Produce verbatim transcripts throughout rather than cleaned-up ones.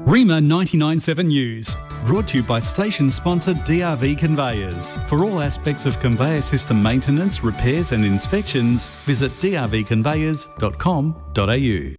Rima ninety-nine point seven News, brought to you by station sponsor D R V Conveyors. For all aspects of conveyor system maintenance, repairs and inspections, visit d r v conveyors dot com dot a u.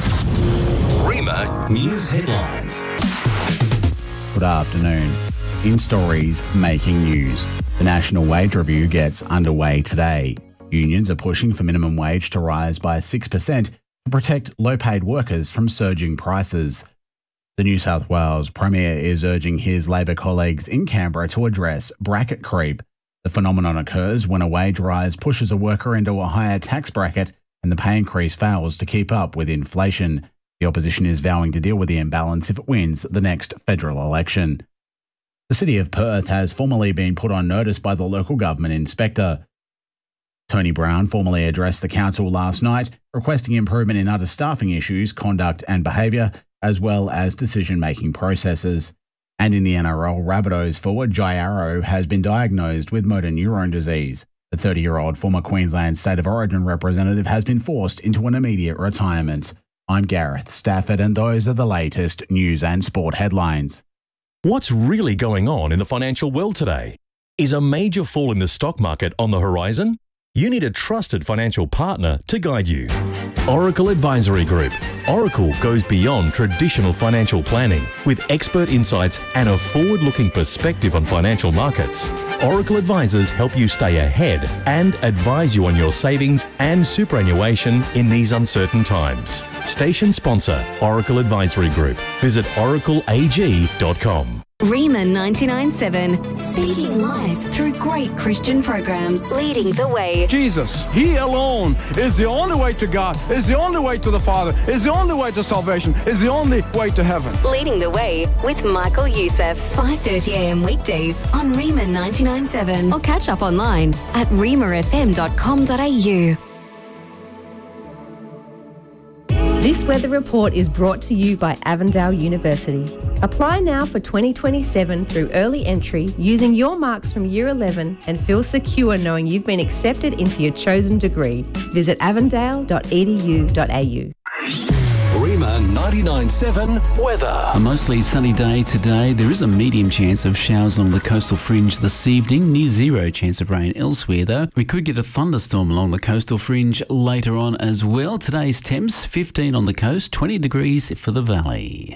Rima News Headlines. Good afternoon. In stories making news, the National Wage Review gets underway today. Unions are pushing for minimum wage to rise by six percent to protect low-paid workers from surging prices. The New South Wales Premier is urging his Labor colleagues in Canberra to address bracket creep. The phenomenon occurs when a wage rise pushes a worker into a higher tax bracket and the pay increase fails to keep up with inflation. The opposition is vowing to deal with the imbalance if it wins the next federal election. The City of Perth has formally been put on notice by the local government inspector. Tony Brown formally addressed the council last night, requesting improvement in other staffing issues, conduct and behaviour, as well as decision-making processes. And in the N R L, Rabbitohs forward Jai Arrow has been diagnosed with motor neurone disease. The thirty-year-old former Queensland State of Origin representative has been forced into an immediate retirement. I'm Gareth Stafford, and those are the latest news and sport headlines. What's really going on in the financial world today? Is a major fall in the stock market on the horizon? You need a trusted financial partner to guide you. Oracle Advisory Group. Oracle goes beyond traditional financial planning with expert insights and a forward-looking perspective on financial markets. Oracle advisors help you stay ahead and advise you on your savings and superannuation in these uncertain times. Station sponsor, Oracle Advisory Group. Visit oracle a g dot com. Rima ninety-nine point seven, speaking life through great Christian programs, leading the way. Jesus, He alone is the only way to God, is the only way to the Father, is the only way to salvation, is the only way to heaven. Leading the way with Michael Youssef, five thirty a m weekdays on Rima ninety-nine point seven, or catch up online at rima f m dot com dot a u. This weather report is brought to you by Avondale University. Apply now for twenty twenty-seven through early entry using your marks from Year eleven and feel secure knowing you've been accepted into your chosen degree. Visit avondale dot e d u dot a u. Rima ninety-nine point seven weather. A mostly sunny day today. There is a medium chance of showers along the coastal fringe this evening. Near zero chance of rain elsewhere though. We could get a thunderstorm along the coastal fringe later on as well. Today's temps, fifteen on the coast, twenty degrees for the valley.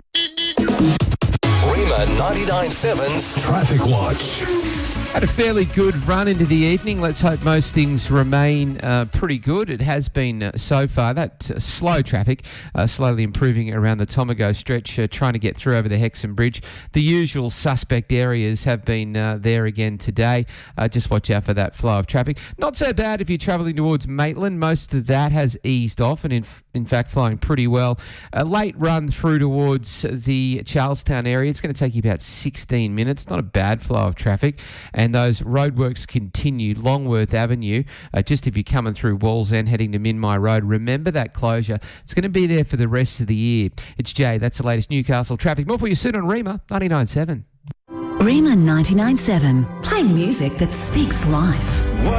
Rima ninety-nine point seven's Traffic Watch. Had a fairly good run into the evening. Let's hope most things remain uh, pretty good. It has been uh, so far. That uh, slow traffic uh, slowly improving around the Tomago stretch, uh, trying to get through over the Hexham Bridge. The usual suspect areas have been uh, there again today. Uh, just watch out for that flow of traffic. Not so bad if you're travelling towards Maitland. Most of that has eased off and in, f- in fact flowing pretty well. A late run through towards the Charlestown area. It's going to take you about sixteen minutes. Not a bad flow of traffic. And And those roadworks continue. Longworth Avenue, uh, just if you're coming through Wallsend heading to Minmi Road, remember that closure. It's going to be there for the rest of the year. It's Jay. That's the latest Newcastle traffic. More for you soon on Rima ninety-nine point seven. Rima ninety-nine point seven, playing music that speaks life.